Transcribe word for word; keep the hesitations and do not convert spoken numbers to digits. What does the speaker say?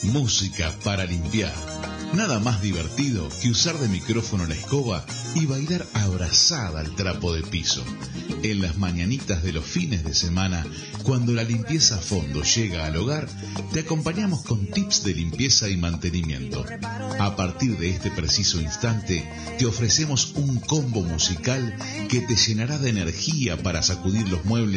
Música para limpiar. Nada más divertido que usar de micrófono la escoba y bailar abrazada al trapo de piso. En las mañanitas de los fines de semana, cuando la limpieza a fondo llega al hogar, te acompañamos con tips de limpieza y mantenimiento. A partir de este preciso instante, te ofrecemos un combo musical que te llenará de energía para sacudir los muebles